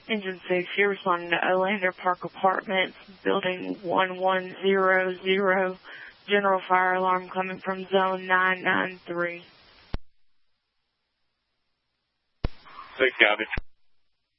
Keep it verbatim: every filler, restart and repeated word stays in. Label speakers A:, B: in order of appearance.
A: Engine six, you're responding to Olander Park Apartments, building one one zero zero, general fire alarm coming from zone nine nine three.
B: Six, copy.